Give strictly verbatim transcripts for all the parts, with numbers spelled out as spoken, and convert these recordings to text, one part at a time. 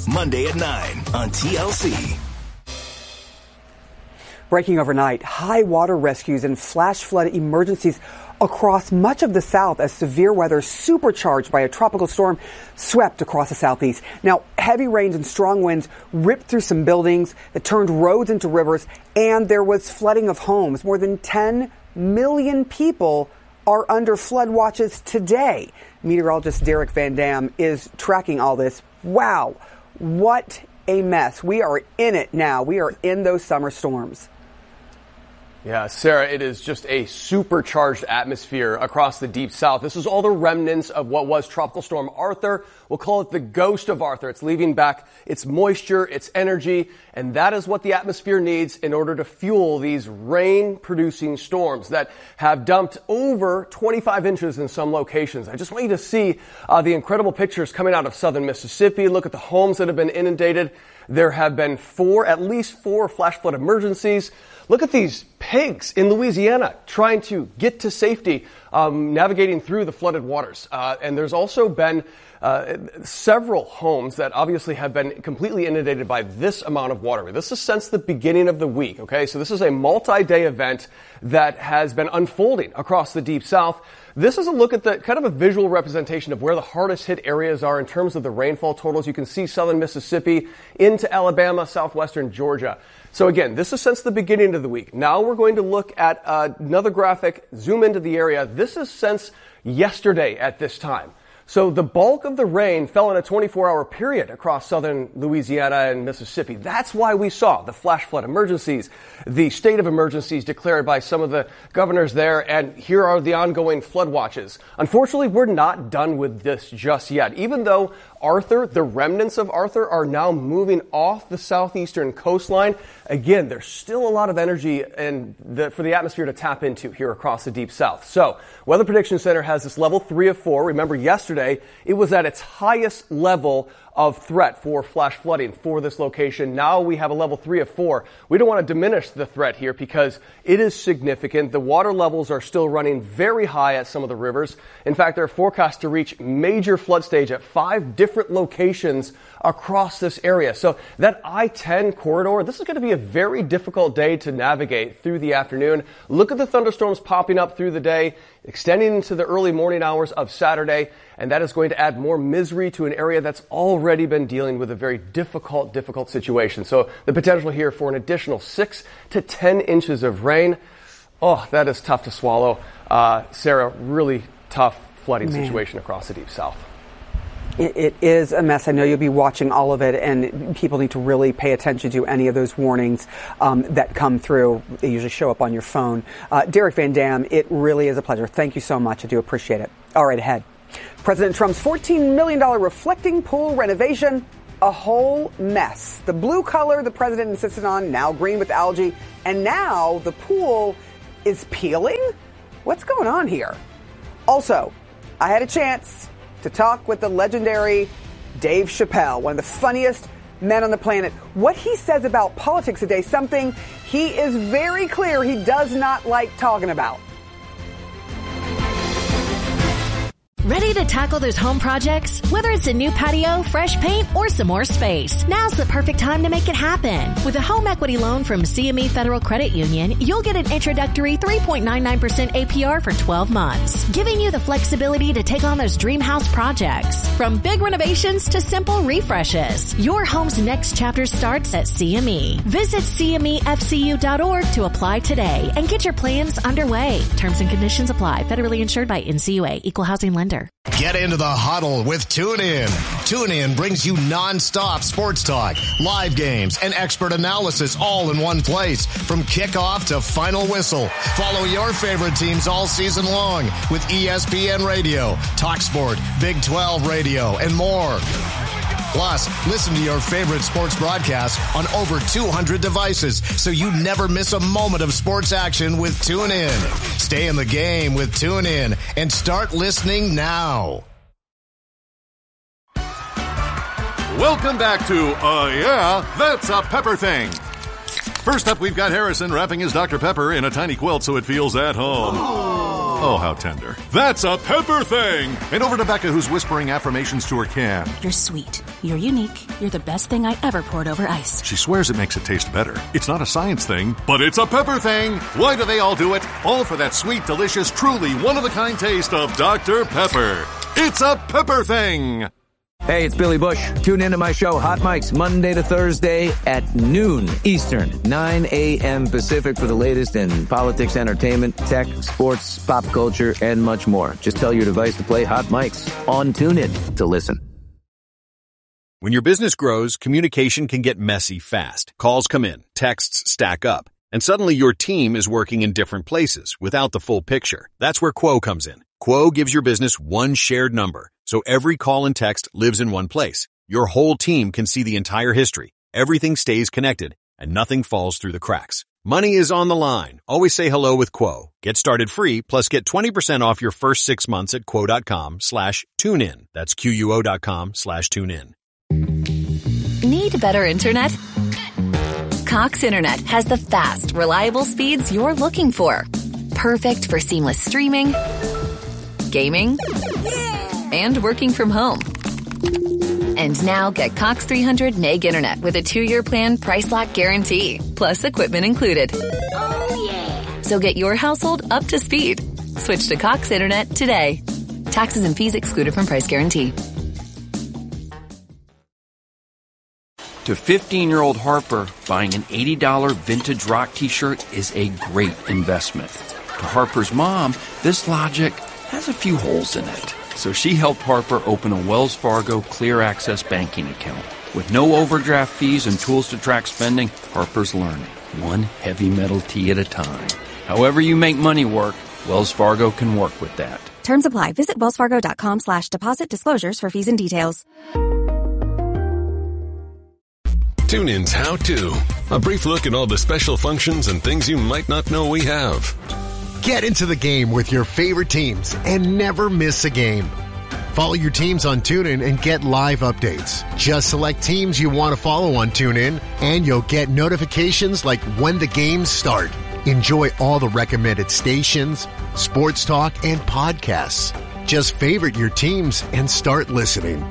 Monday at nine on T L C. Breaking overnight, high water rescues and flash flood emergencies across much of the South as severe weather supercharged by a tropical storm swept across the Southeast. Now, heavy rains and strong winds ripped through some buildings that turned roads into rivers, and there was flooding of homes. More than ten million people are under flood watches today. Meteorologist Derek Van Dam is tracking all this. Wow, what a mess. We are in it now. We are in those summer storms. Yeah, Sarah, it is just a supercharged atmosphere across the Deep South. This is all the remnants of what was Tropical Storm Arthur. We'll call it the ghost of Arthur. It's leaving back its moisture, its energy, and that is what the atmosphere needs in order to fuel these rain-producing storms that have dumped over twenty-five inches in some locations. I just want you to see uh, the incredible pictures coming out of southern Mississippi. Look at the homes that have been inundated. There have been four, at least four flash flood emergencies. Look at these pigs in Louisiana trying to get to safety, um, navigating through the flooded waters. Uh, and there's also been uh, several homes that obviously have been completely inundated by this amount of water. This is since the beginning of the week, okay? So this is a multi-day event that has been unfolding across the Deep South. This is a look at the kind of a visual representation of where the hardest hit areas are in terms of the rainfall totals. You can see southern Mississippi into Alabama, southwestern Georgia. So again, this is since the beginning of the week. Now we're going to look at uh, another graphic, zoom into the area. This is since yesterday at this time. So the bulk of the rain fell in a twenty-four hour period across southern Louisiana and Mississippi. That's why we saw the flash flood emergencies, the state of emergencies declared by some of the governors there, and here are the ongoing flood watches. Unfortunately, we're not done with this just yet. Even though Arthur, the remnants of Arthur, are now moving off the southeastern coastline, again, there's still a lot of energy and the, for the atmosphere to tap into here across the Deep South. So, Weather Prediction Center has this level three of four. Remember, yesterday, it was at its highest level of threat for flash flooding for this location. Now we have a level three of four. We don't want to diminish the threat here because it is significant. The water levels are still running very high at some of the rivers. In fact, they're forecast to reach major flood stage at five different locations across this area. So that I ten corridor, this is going to be a very difficult day to navigate through the afternoon. Look at the thunderstorms popping up through the day, extending into the early morning hours of Saturday, and that is going to add more misery to an area that's already been dealing with a very difficult, difficult situation. So the potential here for an additional six to ten inches of rain. Oh, that is tough to swallow. Uh, Sarah, really tough flooding Man. situation across the Deep South. It, it is a mess. I know you'll be watching all of it, and people need to really pay attention to any of those warnings um, that come through. They usually show up on your phone. Uh, Derek Van Dam, it really is a pleasure. Thank you so much. I do appreciate it. All right, ahead. President Trump's fourteen million dollars reflecting pool renovation, a whole mess. The blue color the president insisted on, now green with algae, and now the pool is peeling? What's going on here? Also, I had a chance to talk with the legendary Dave Chappelle, one of the funniest men on the planet. What he says about politics today, something he is very clear he does not like talking about. Ready to tackle those home projects? Whether it's a new patio, fresh paint, or some more space, now's the perfect time to make it happen. With a home equity loan from C M E Federal Credit Union, you'll get an introductory three point nine nine percent A P R for twelve months, giving you the flexibility to take on those dream house projects. From big renovations to simple refreshes, your home's next chapter starts at C M E. Visit C M E F C U dot org to apply today and get your plans underway. Terms and conditions apply. Federally insured by N C U A. Equal housing lender. Get into the huddle with TuneIn. TuneIn brings you nonstop sports talk, live games, and expert analysis all in one place. From kickoff to final whistle. Follow your favorite teams all season long with E S P N Radio, TalkSport, Big twelve Radio, and more. Plus, listen to your favorite sports broadcasts on over two hundred devices so you never miss a moment of sports action with TuneIn. Stay in the game with TuneIn and start listening now. Welcome back to Uh Yeah, That's a Pepper Thing. First up, we've got Harrison wrapping his Doctor Pepper in a tiny quilt so it feels at home. Oh, how tender. That's a Pepper thing! And over to Becca, who's whispering affirmations to her can. You're sweet. You're unique. You're the best thing I ever poured over ice. She swears it makes it taste better. It's not a science thing, but it's a Pepper thing! Why do they all do it? All for that sweet, delicious, truly one-of-a-kind taste of Doctor Pepper. It's a Pepper thing! Hey, it's Billy Bush. Tune into my show, Hot Mics, Monday to Thursday at noon Eastern, nine a.m. Pacific for the latest in politics, entertainment, tech, sports, pop culture, and much more. Just tell your device to play Hot Mics on TuneIn to listen. When your business grows, communication can get messy fast. Calls come in, texts stack up, and suddenly your team is working in different places without the full picture. That's where Quo comes in. Quo gives your business one shared number, so every call and text lives in one place. Your whole team can see the entire history. Everything stays connected, and nothing falls through the cracks. Money is on the line. Always say hello with Quo. Get started free, plus get twenty percent off your first six months at quo.com slash tune in. That's Q-U-O dot com slash tune in. Need better internet? Cox Internet has the fast, reliable speeds you're looking for. Perfect for seamless streaming, gaming, and working from home. And now get Cox three hundred meg internet with a two-year plan price lock guarantee, plus equipment included. Oh, yeah. So get your household up to speed. Switch to Cox Internet today. Taxes and fees excluded from price guarantee. To fifteen-year-old Harper, buying an eighty dollars vintage rock t-shirt is a great investment. To Harper's mom, this logic has a few holes in it. So she helped Harper open a Wells Fargo Clear Access banking account. With no overdraft fees and tools to track spending, Harper's learning, one heavy metal tee at a time. However you make money work, Wells Fargo can work with that. Terms apply. Visit wellsfargo.com slash deposit disclosures for fees and details. TuneIn's How To. A brief look at all the special functions and things you might not know we have. Get into the game with your favorite teams and never miss a game. Follow your teams on TuneIn and get live updates. Just select teams you want to follow on TuneIn, and you'll get notifications like when the games start. Enjoy all the recommended stations, sports talk, and podcasts. Just favorite your teams and start listening.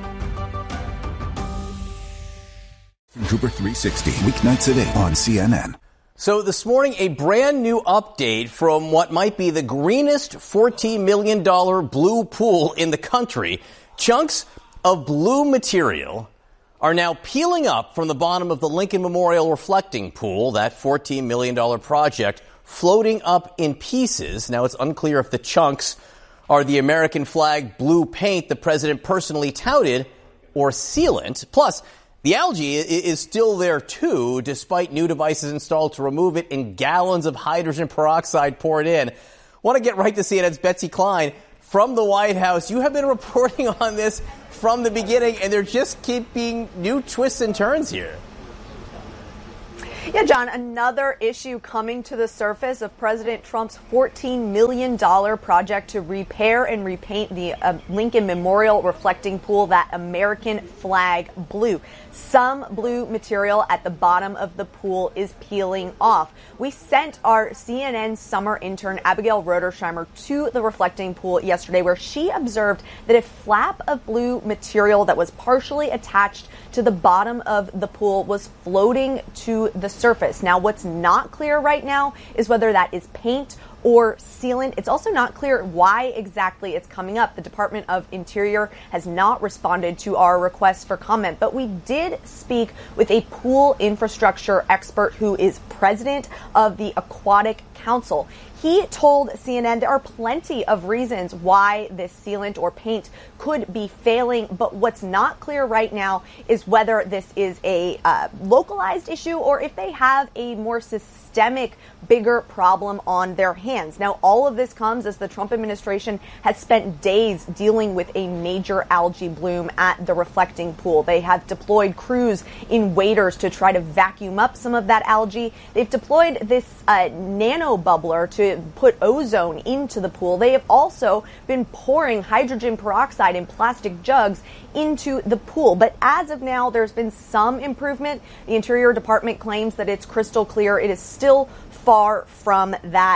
Cooper three sixty, weeknights at eight on C N N. So this morning, a brand new update from what might be the greenest fourteen million dollars blue pool in the country. Chunks of blue material are now peeling up from the bottom of the Lincoln Memorial Reflecting Pool, that fourteen million dollars project, floating up in pieces. Now, it's unclear if the chunks are the American flag blue paint the president personally touted or sealant. Plus, the algae is still there, too, despite new devices installed to remove it and gallons of hydrogen peroxide poured in. Want to get right to C N N's Betsy Klein from the White House. You have been reporting on this from the beginning, and there just keep being new twists and turns here. Yeah, John, another issue coming to the surface of President Trump's fourteen million dollars project to repair and repaint the uh, Lincoln Memorial Reflecting Pool, that American flag blue. Some blue material at the bottom of the pool is peeling off. We sent our C N N summer intern, Abigail Rodersheimer, to the reflecting pool yesterday, where she observed that a flap of blue material that was partially attached to the bottom of the pool was floating to the surface. Now, what's not clear right now is whether that is paint or sealant. It's also not clear why exactly it's coming up. The Department of Interior has not responded to our request for comment, but we did speak with a pool infrastructure expert who is president of the Aquatic Council. He told C N N there are plenty of reasons why this sealant or paint could be failing, but what's not clear right now is whether this is a uh, localized issue or if they have a more systemic, bigger problem on their hands. Now, all of this comes as the Trump administration has spent days dealing with a major algae bloom at the reflecting pool. They have deployed crews in waders to try to vacuum up some of that algae. They've deployed this uh, nano bubbler to put ozone into the pool. They have also been pouring hydrogen peroxide in plastic jugs into the pool. But as of now, there's been some improvement. The Interior Department claims that it's crystal clear. It is still far from that. It's very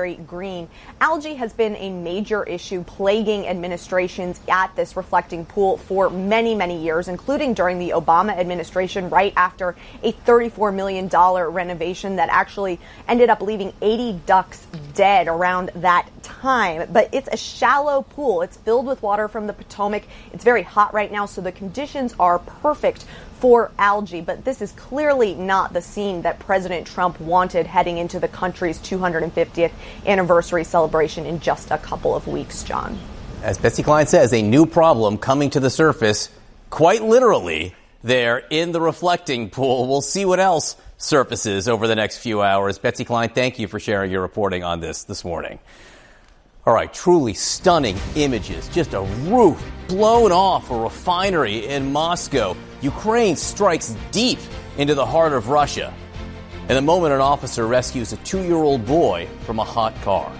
very green. Algae has been a major issue plaguing administrations at this reflecting pool for many, many years, including during the Obama administration, right after a thirty-four million dollars renovation that actually ended up leaving eighty ducks dead around that time. But it's a shallow pool. It's filled with water from the Potomac. It's very hot right now, so the conditions are perfect for algae. But this is clearly not the scene that President Trump wanted heading into the country's two hundred fiftieth anniversary celebration in just a couple of weeks, John. As Betsy Klein says, a new problem coming to the surface, quite literally, there in the reflecting pool. We'll see what else surfaces over the next few hours. Betsy Klein, thank you for sharing your reporting on this this morning. All right, truly stunning images. Just a roof blown off a refinery in Moscow. Ukraine strikes deep into the heart of Russia. In the moment, an officer rescues a two-year-old boy from a hot car.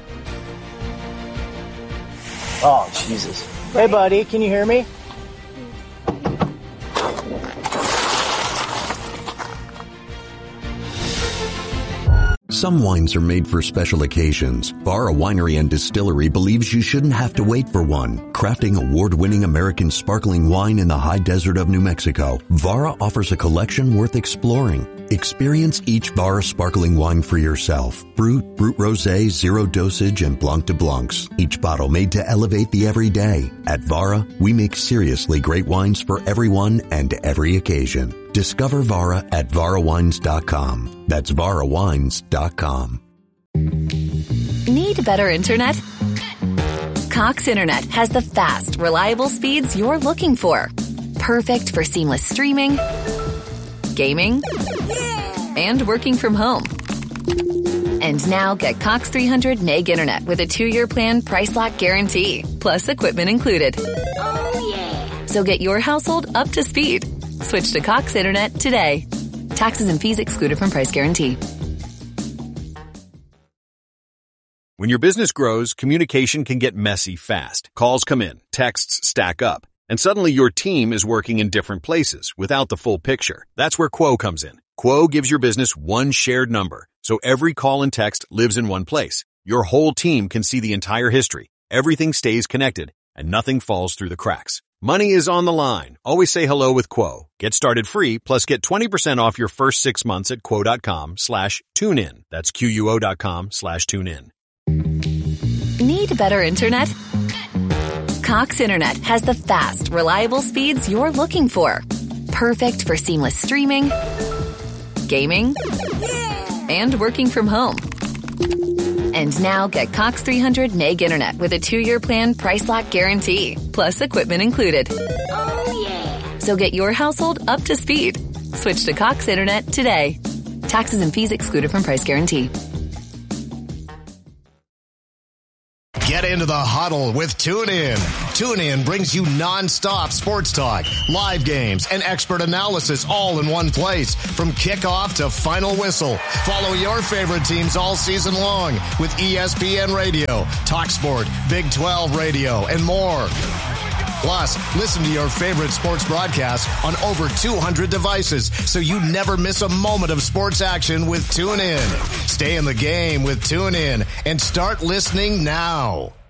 Oh, Jesus. Hey, buddy, can you hear me? Some wines are made for special occasions. Vara Winery and Distillery believes you shouldn't have to wait for one. Crafting award-winning American sparkling wine in the high desert of New Mexico, Vara offers a collection worth exploring. Experience each Vara sparkling wine for yourself. Brut, Brut Rosé, Zero Dosage, and Blanc de Blancs. Each bottle made to elevate the everyday. At Vara, we make seriously great wines for everyone and every occasion. Discover Vara at Vara Wines dot com. That's Vara Wines dot com. Need better internet? Cox Internet has the fast, reliable speeds you're looking for. Perfect for seamless streaming, gaming, and working from home. And now get Cox three hundred meg internet with a two-year plan price lock guarantee, plus equipment included. Oh, yeah. So get your household up to speed. Switch to Cox Internet today. Taxes and fees excluded from price guarantee. When your business grows, communication can get messy fast. Calls come in, texts stack up, and suddenly your team is working in different places without the full picture. That's where Quo comes in. Quo gives your business one shared number, so every call and text lives in one place. Your whole team can see the entire history. Everything stays connected, and nothing falls through the cracks. Money is on the line. Always say hello with Quo. Get started free, plus get twenty percent off your first six months at quo.com slash tune in. That's Q-U-O dot com slash tune in. Need better internet? Cox Internet has the fast, reliable speeds you're looking for. Perfect for seamless streaming, gaming, and working from home. And now get Cox three hundred meg internet with a two-year plan price lock guarantee, plus equipment included. Oh, yeah. So get your household up to speed. Switch to Cox Internet today. Taxes and fees excluded from price guarantee. Get into the huddle with TuneIn. TuneIn brings you nonstop sports talk, live games, and expert analysis all in one place. From kickoff to final whistle. Follow your favorite teams all season long with E S P N Radio, TalkSport, Big twelve Radio, and more. Plus, listen to your favorite sports broadcasts on over two hundred devices so you never miss a moment of sports action with TuneIn. Stay in the game with TuneIn and start listening now.